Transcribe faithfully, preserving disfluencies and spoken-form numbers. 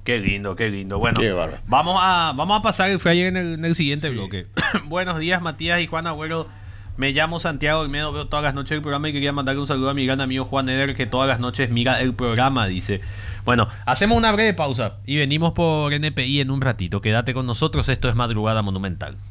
Qué lindo, qué lindo. Bueno, Qué bárbaro. vamos a, vamos a pasar el flyer en el, en el siguiente bloque. Buenos días, Matías y Juan Agüero. Me llamo Santiago y me veo todas las noches el programa y quería mandarle un saludo a mi gran amigo Juan Eder, que todas las noches mira el programa, dice. Bueno, hacemos una breve pausa y venimos por N P I en un ratito. Quédate con nosotros, esto es Madrugada Monumental.